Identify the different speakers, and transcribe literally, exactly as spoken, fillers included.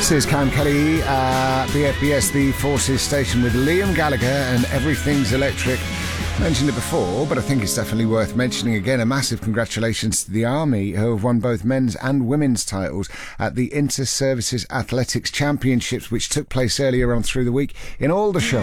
Speaker 1: This is Cam Kelly, uh, B S The Forces station with Liam Gallagher and Everything's Electric. Mentioned it before, but I think it's definitely worth mentioning again. A massive congratulations to the Army, who have won both men's and women's titles at the Inter-Services Athletics Championships, which took place earlier on through the week in Aldershot.